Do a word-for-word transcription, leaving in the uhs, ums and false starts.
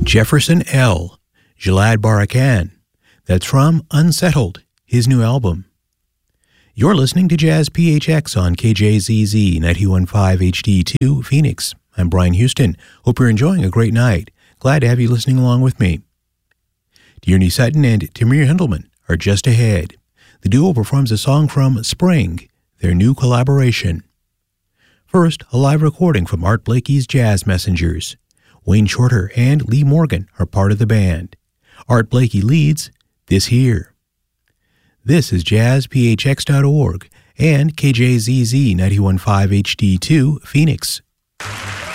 Jefferson L. Gilad Barakan. That's from Unsettled, his new album. You're listening to Jazz P H X on K J Z Z ninety-one point five H D two Phoenix. I'm Brian Houston. Hope you're enjoying a great night. Glad to have you listening along with me. Tierney Sutton and Tamir Hendelman are just ahead. The duo performs a song from Spring, their new collaboration. First, a live recording from Art Blakey's Jazz Messengers. Wayne Shorter and Lee Morgan are part of the band. Art Blakey leads This Here. This is jazz p h x dot org and K J Z Z ninety-one point five H D two Phoenix.